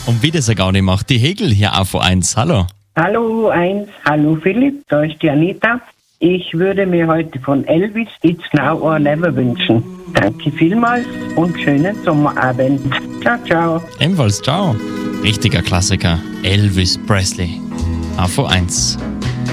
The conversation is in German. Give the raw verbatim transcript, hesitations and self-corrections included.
Und wie das er gar nicht macht, die Hegel hier auf eins. Hallo. Hallo eins, hallo Philipp, da ist die Anita. Ich würde mir heute von Elvis It's Now or Never wünschen. Danke vielmals und schönen Sommerabend. Ciao, ciao. Ebenfalls, ciao. Richtiger Klassiker, Elvis Presley. auf eins.